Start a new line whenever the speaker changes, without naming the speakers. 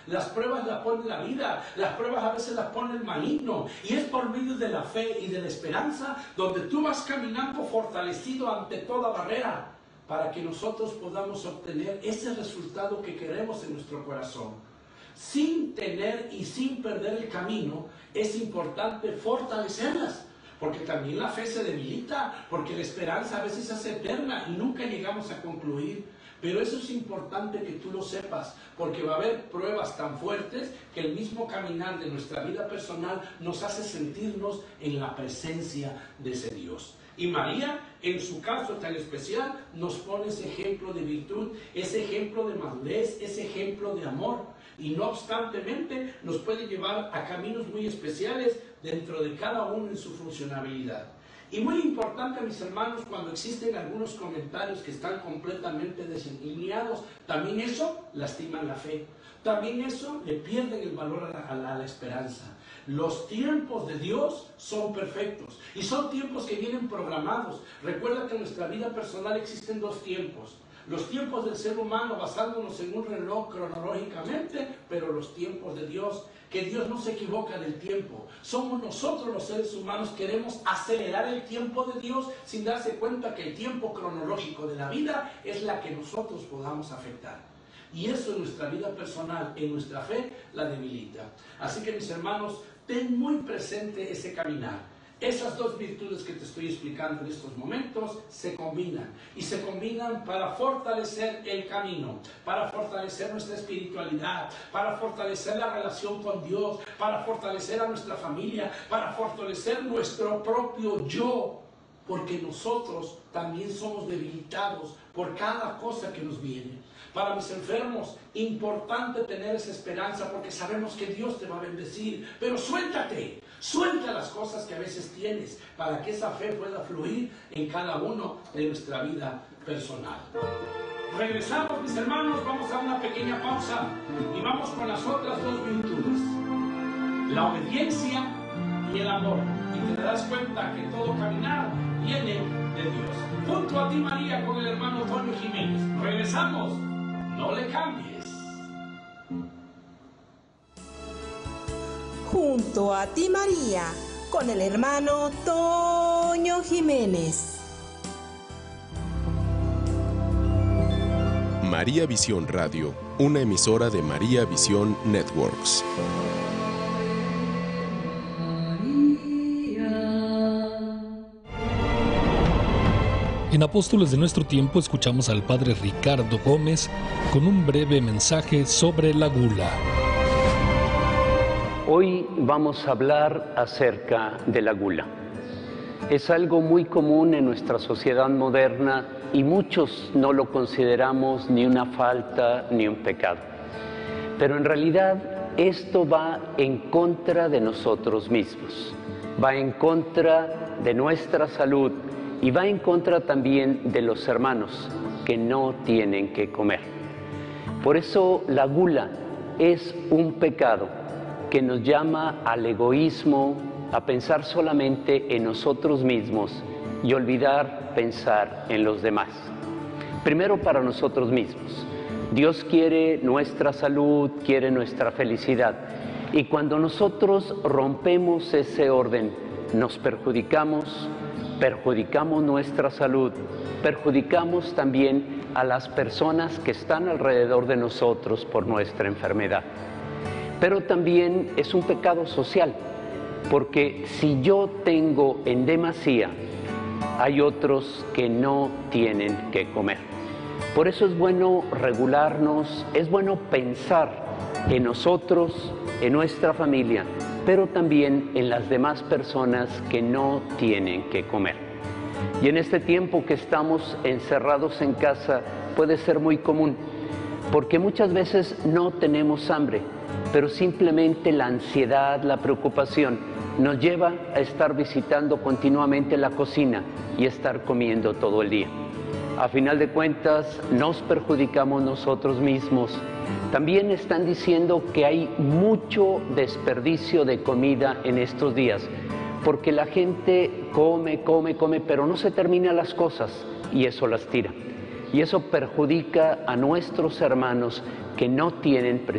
Las pruebas las pone la vida, las pruebas a veces las pone el maligno. Y es por medio de la fe y de la esperanza donde tú vas caminando fortalecido ante toda barrera para que nosotros podamos obtener ese resultado que queremos en nuestro corazón. Sin tener y sin perder el camino, es importante fortalecerlas. Porque también la fe se debilita, porque la esperanza a veces se hace eterna y nunca llegamos a concluir. Pero eso es importante que tú lo sepas, porque va a haber pruebas tan fuertes que el mismo caminar de nuestra vida personal nos hace sentirnos en la presencia de ese Dios. Y María, en su caso tan especial, nos pone ese ejemplo de virtud, ese ejemplo de madurez, ese ejemplo de amor. Y no obstantemente nos puede llevar a caminos muy especiales dentro de cada uno en su funcionalidad. Y muy importante, mis hermanos, cuando existen algunos comentarios que están completamente desalineados, también eso lastima la fe. También eso le pierden el valor a la esperanza. Los tiempos de Dios son perfectos y son tiempos que vienen programados. Recuerda que en nuestra vida personal existen dos tiempos. Los tiempos del ser humano basándonos en un reloj cronológicamente, pero los tiempos de Dios, que Dios no se equivoca del tiempo. Somos nosotros los seres humanos que queremos acelerar el tiempo de Dios sin darse cuenta que el tiempo cronológico de la vida es la que nosotros podamos afectar. Y eso en nuestra vida personal, en nuestra fe, la debilita. Así que mis hermanos, ten muy presente ese caminar. Esas dos virtudes que te estoy explicando en estos momentos se combinan. Y se combinan para fortalecer el camino, para fortalecer nuestra espiritualidad, para fortalecer la relación con Dios, para fortalecer a nuestra familia, para fortalecer nuestro propio yo. Porque nosotros también somos debilitados por cada cosa que nos viene. Para mis enfermos, importante tener esa esperanza porque sabemos que Dios te va a bendecir. Pero suéltate, suelta las cosas que a veces tienes para que esa fe pueda fluir en cada uno de nuestra vida personal. Regresamos, mis hermanos, vamos a una pequeña pausa y vamos con las otras dos virtudes. La obediencia y el amor. Y te darás cuenta que todo caminar viene de Dios. Junto a ti, María, con el hermano Toño Jiménez. Regresamos. No le cambies.
Junto a ti, María, con el hermano Toño Jiménez.
María Visión Radio, una emisora de María Visión Networks.
En Apóstoles de Nuestro Tiempo escuchamos al Padre Ricardo Gómez con un breve mensaje sobre la gula.
Hoy vamos a hablar acerca de la gula. Es algo muy común en nuestra sociedad moderna y muchos no lo consideramos ni una falta ni un pecado. Pero en realidad esto va en contra de nosotros mismos, va en contra de nuestra salud, y va en contra también de los hermanos que no tienen que comer. Por eso la gula es un pecado que nos llama al egoísmo, a pensar solamente en nosotros mismos y olvidar pensar en los demás. Primero para nosotros mismos. Dios quiere nuestra salud, quiere nuestra felicidad. Y cuando nosotros rompemos ese orden, nos perjudicamos nuestra salud, perjudicamos también a las personas que están alrededor de nosotros por nuestra enfermedad. Pero también es un pecado social, porque si yo tengo en demasía, hay otros que no tienen que comer. Por eso es bueno regularnos, es bueno pensar en nosotros, en nuestra familia, pero también en las demás personas que no tienen que comer. Y en este tiempo que estamos encerrados en casa puede ser muy común, porque muchas veces no tenemos hambre, pero simplemente la ansiedad, la preocupación nos lleva a estar visitando continuamente la cocina y estar comiendo todo el día. A final de cuentas, nos perjudicamos nosotros mismos. También están diciendo que hay mucho desperdicio de comida en estos días, porque la gente come, pero no se terminan las cosas y eso las tira. Y eso perjudica a nuestros hermanos que no tienen